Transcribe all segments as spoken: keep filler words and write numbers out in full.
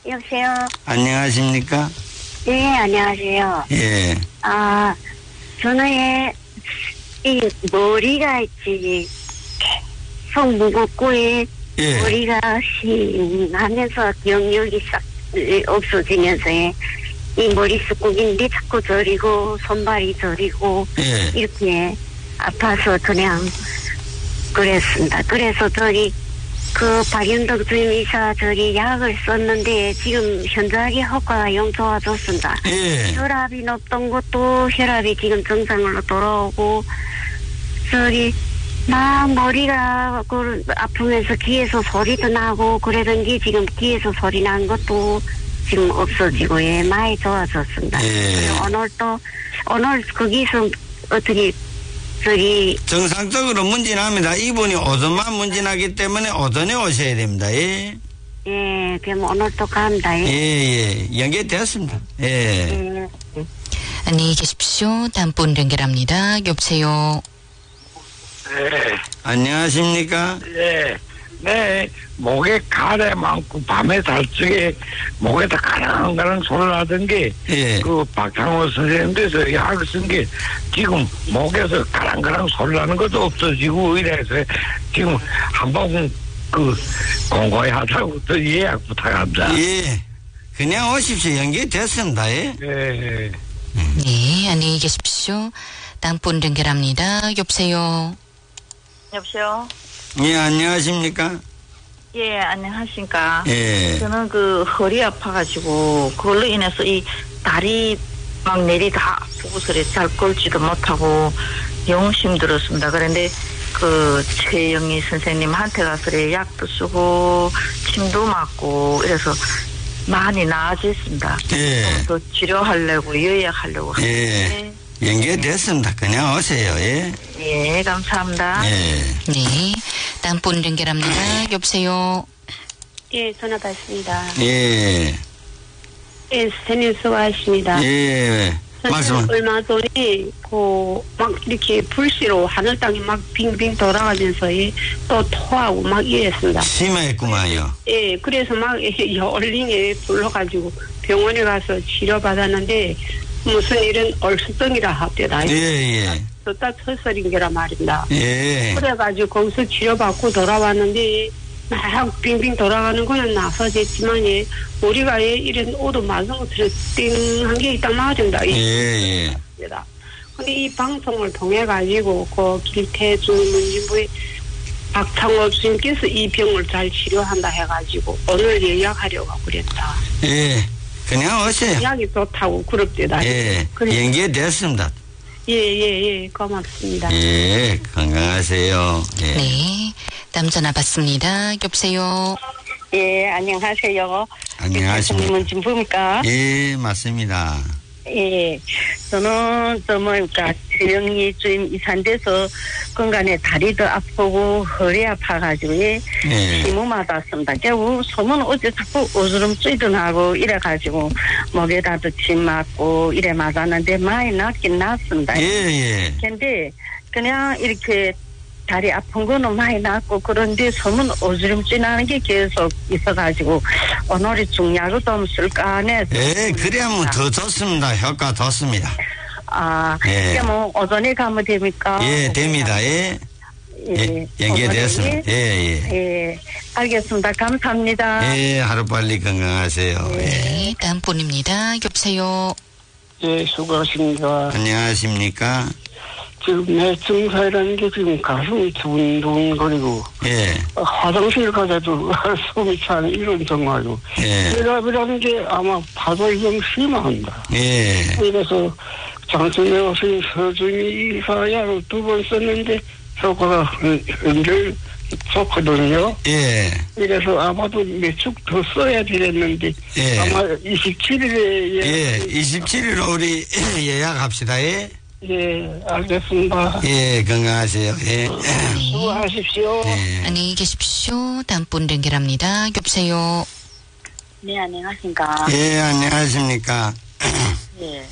여보세요? 안녕하십니까? 네, 안녕하세요. 예. 아, 저는 예, 이 머리가 있지, 계속 무겁고, 예, 예. 머리가 싱하면서 기억력이 싹 없어지면서, 예, 이 머리 숱국인데 자꾸 저리고, 손발이 저리고, 예. 이렇게 아파서 그냥 그랬습니다. 그래서 저기, 그 박윤덕 주임이사 저기 약을 썼는데 지금 현저하게 효과가 영 좋아졌습니다. 예. 혈압이 높던 것도 혈압이 지금 정상으로 돌아오고 저기 막 머리가 그 아프면서 귀에서 소리도 나고 그러던 게 지금 귀에서 소리 난 것도 지금 없어지고 예 많이 좋아졌습니다. 예. 그리고 오늘 또 오늘 거기서 어떻게 저기 정상적으로 문진합니다. 이분이 오전만 문진하기 때문에 오전에 오셔야 됩니다. 예. 예 그럼 오늘 또 갑니다. 예, 예. 예. 연결되었습니다. 예. 예. 안녕히 계십시오. 다음 분 연결합니다. 여보세요. 네, 안녕하십니까? 예, 네, 목에 가래 많고 밤에 잘 적에 목에다 가랑가랑 소리 나던 게, 예. 그 박상호 선생님께서 약을 쓴 게 지금 목에서 가랑가랑 소리 나는 것도 없어지고 이래서 지금 한번 그 공고히 하자고 또 예약 부탁합니다. 예. 그냥 오십시오. 연결됐습니다. 예. 예. 네, 안녕히 계십시오. 다음 분 연결합니다. 여보세요. 여보세요? 예, 안녕하십니까? 예, 안녕하십니까. 예. 저는 그 허리 아파가지고 그걸로 인해서 이 다리 막 내리 다 아프고서 잘 걸지도 못하고 영 힘들었습니다. 그런데 그 최영희 선생님한테 가서 약도 쓰고 침도 맞고 이래서 많이 나아졌습니다. 예. 또 치료하려고 요약하려고. 예. 연결됐습니다. 그냥 오세요. 예. 예, 감사합니다. 예. 네, 다음 분 연결합니다. 여보세요. 예, 전화 받습니다. 예. 예, 선생님 수고하십니다. 예. 말씀. 얼마 전에 그 막 이렇게 불씨로 하늘 땅이 막 빙빙 돌아가면서 예, 또 토하고 막 이랬습니다. 심했구만요. 예, 그래서 막 열링에 불러가지고 병원에 가서 치료받았는데 무슨 이런 얼쑤덩이라 하더라. 예, 예. 졌다 철설인 게라 말입니다. 예. 그래가지고 거기서 치료받고 돌아왔는데 막 빙빙 돌아가는 거는 나서졌지만 예, 우리가 예, 이런 오도 맞은 것처럼 띵한 게 있단 말입니다. 예, 예. 근데 이 방송을 통해 가지고 그 길태준 문진부의 박창호 주님께서 이 병을 잘 치료한다 해가지고 오늘 예약하려고 그랬다. 예. 그냥 오세요. 약이 좋다고 그럽대다. 예. 그래. 연결됐습니다. 예, 예, 예. 고맙습니다. 예. 건강하세요. 예. 네, 다음 전화 받습니다. 여보세요. 예, 안녕하세요. 안녕하십니까. 문진부입니까? 예, 맞습니다. 예, 저는 저 뭐니까 최영희 주임 이산돼서 건간에 다리도 아프고 허리 아파가지고 예, 예. 힘을 맞았습니다. 제가 소문 어제 자꾸 오주름증도 나고 이래가지고 목에다도 침 맞고 이래 맞았는데 많이 낫긴 낫습니다. 예, 예. 근데 그냥 이렇게 다리 아픈 거는 많이 낫고 그런데 소문 오주름증 나는 게 계속 있어가지고 오늘이 중약을 좀 쓸까 하네. 예, 그래야면 더 좋습니다. 효과 좋습니다. 아, 예. 이게 뭐 오전에 가면 됩니까? 예, 됩니다. 예. 예, 연결됐습니다. 예, 예. 예, 알겠습니다. 감사합니다. 예, 하루빨리 건강하세요. 예. 네, 다음 분입니다. 여보세요. 예, 수고하십니다. 안녕하십니까? 지금 내 증상이라는 게 지금 가슴이 두근두근거리고, 예. 화장실 가서도 숨이 차는 이런 정말로. 예. 혈압이라는 게 아마 파도이 좀 심합니다. 예. 그래서 장순에 오신 서준이 이사야로 두 번 썼는데 효과가 연결 좋거든요. 예. 그래서 아마도 몇 축 더 써야 되겠는데, 예. 아마 이십칠 일에 예, 이십칠 일로 우리 예약합시다. 예. 예, 알겠습니다. 예, 건강하세요. 예. 수고하십시오. 예. 안녕히 계십시오. 다음 분 연결합니다. 여보세요. 네, 안녕하십니까. 예, 안녕하십니까. 예.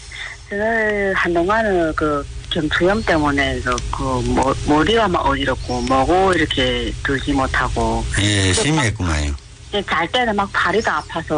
저는 한동안은 그 경투염 때문에 그, 그 머, 머리가 막 어지럽고 뭐고 이렇게 들지 못하고 예, 심했구만요. 잘 때는 막 다리가 아파서